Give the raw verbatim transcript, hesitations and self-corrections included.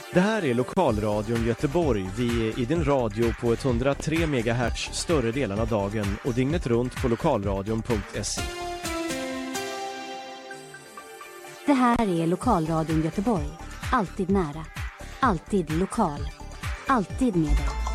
Det här är Lokalradion Göteborg. Vi är i din radio på etthundratre megahertz större delen av dagen och dygnet runt på lokalradion punkt se. Det här är Lokalradion Göteborg. Alltid nära. Alltid lokal. Alltid med dig.